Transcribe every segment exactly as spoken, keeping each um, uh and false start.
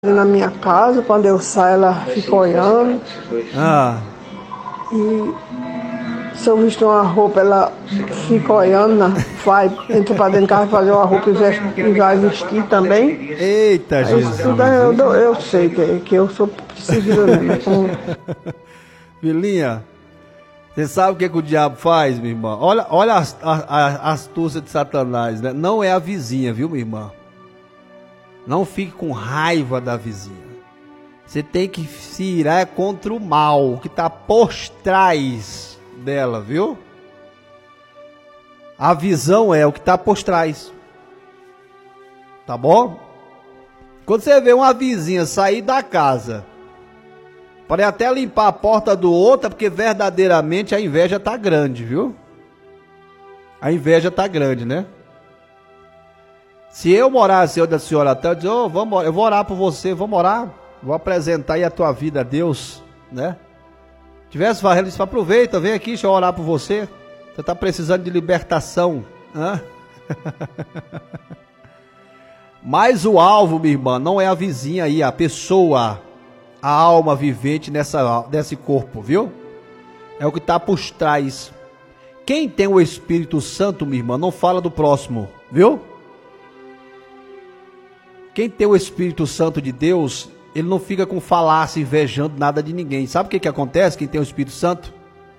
na minha casa, quando eu saio ela fica olhando. Ah, E se eu vestir uma roupa, ela fica olhando, né? Vai, entra pra dentro de casa fazer uma roupa e, veste, e vai vestir também. eita, Aí Jesus. isso tudo eu, eu, eu sei que, que eu sou seguida mesmo. Então, Filhinha, você sabe o que, que o diabo faz, minha irmã? Olha, olha a, a, a astúcia de Satanás, né? Não é a vizinha, viu, minha irmã? Não fique com raiva da vizinha. Você tem que se irar contra o mal que está por trás dela, viu? A visão é o que está por trás. Tá bom? Quando você vê uma vizinha sair da casa, pode até limpar a porta do outro, porque verdadeiramente a inveja tá grande, viu? A inveja tá grande, né? Se eu morasse, eu da senhora até, eu dizia, oh, vamos, eu vou orar por você, vamos orar, vou apresentar aí a tua vida a Deus, né? Tivesse varrendo, disse, aproveita, vem aqui, deixa eu orar por você. Você tá precisando de libertação, né? Mas o alvo, minha irmã, não é a vizinha aí, a pessoa, a alma vivente nessa, nesse corpo, viu? É o que está por trás. Quem tem o Espírito Santo, minha irmã, não fala do próximo, viu? Quem tem o Espírito Santo de Deus, ele não fica com falácia, invejando nada de ninguém. Sabe o que, que acontece, quem tem o Espírito Santo?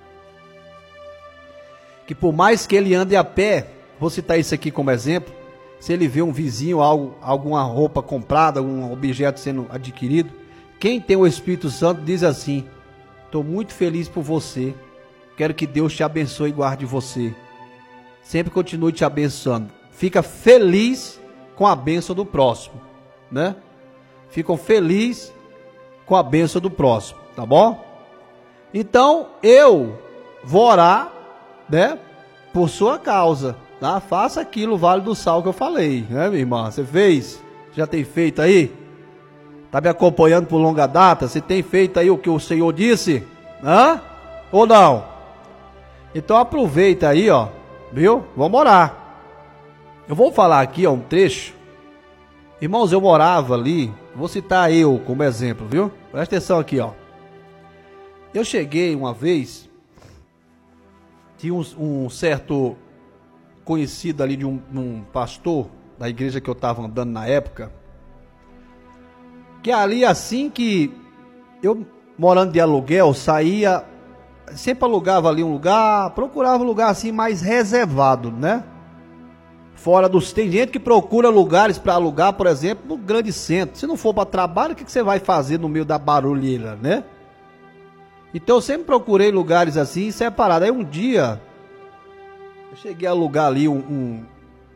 Que por mais que ele ande a pé, vou citar isso aqui como exemplo, se ele vê um vizinho, algo, alguma roupa comprada, algum objeto sendo adquirido, quem tem o Espírito Santo diz assim, estou muito feliz por você, quero que Deus te abençoe e guarde você, sempre continue te abençoando, fica feliz com a bênção do próximo, né? Ficam felizes com a bênção do próximo, tá bom? Então, eu vou orar, né, por sua causa, tá? Faça aquilo, Vale do Sal que eu falei, né, minha irmã? Você fez? Já tem feito aí? Tá me acompanhando por longa data? Você tem feito aí o que o Senhor disse? Hã? Ou não? Então aproveita aí, ó, viu? Vamos orar. Eu vou falar aqui, ó, um trecho. Irmãos, eu morava ali, vou citar eu como exemplo, viu? Presta atenção aqui, ó. Eu cheguei uma vez, tinha um, um certo conhecido ali de um, um pastor da igreja que eu estava andando na época, que ali assim que eu morando de aluguel, saía, sempre alugava ali um lugar, procurava um lugar assim mais reservado, né? Fora dos... Tem gente que procura lugares para alugar, por exemplo, no grande centro. Se não for para trabalho, o que, que você vai fazer no meio da barulheira, né? Então eu sempre procurei lugares assim, separados. Aí um dia, eu cheguei a alugar ali um, um,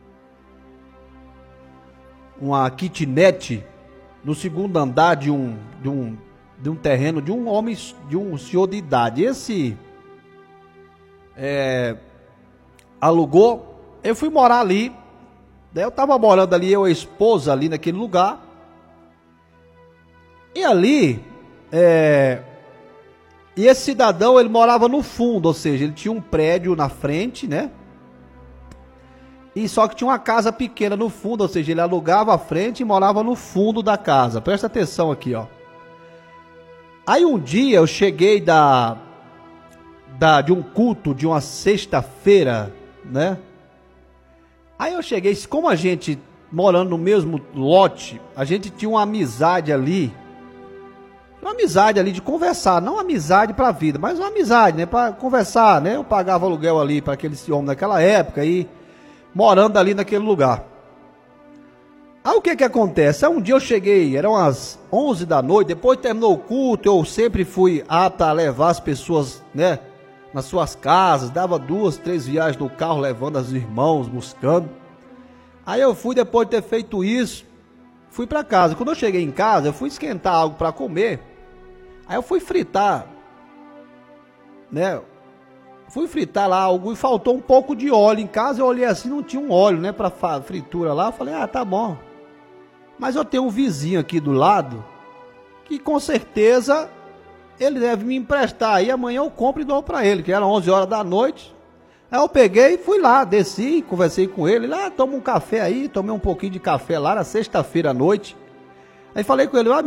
uma kitnet no segundo andar de um, de, um, de um terreno de um homem, de um senhor de idade. Esse é, alugou. Eu fui morar ali, daí eu estava morando ali, eu e a esposa ali naquele lugar, e ali, é, e esse cidadão, ele morava no fundo, ou seja, ele tinha um prédio na frente, né, e só que tinha uma casa pequena no fundo, ou seja, ele alugava a frente e morava no fundo da casa. Presta atenção aqui, ó. Aí um dia eu cheguei da, da, de um culto, de uma sexta-feira, né, aí eu cheguei, como a gente morando no mesmo lote, a gente tinha uma amizade ali, uma amizade ali de conversar, não uma amizade para a vida, mas uma amizade, né, para conversar, né, eu pagava aluguel ali para aquele homem naquela época e morando ali naquele lugar. Aí o que que acontece? Aí um dia eu cheguei, eram as onze da noite, depois terminou o culto, eu sempre fui apto a levar as pessoas, né, nas suas casas, dava duas, três viagens no carro, levando os irmãos, buscando. Aí eu fui, depois de ter feito isso, fui para casa. Quando eu cheguei em casa, eu fui esquentar algo para comer. Aí eu fui fritar, né? Fui fritar lá algo e faltou um pouco de óleo em casa. Eu olhei assim, não tinha um óleo, né, para fritura lá. Eu falei, ah, tá bom. Mas eu tenho um vizinho aqui do lado que com certeza ele deve me emprestar, aí amanhã eu compro e dou para ele, que era onze horas da noite. Aí eu peguei e fui lá, desci, conversei com ele, lá, ah, toma um café aí, tomei um pouquinho de café lá na sexta-feira à noite. Aí falei com ele, ah,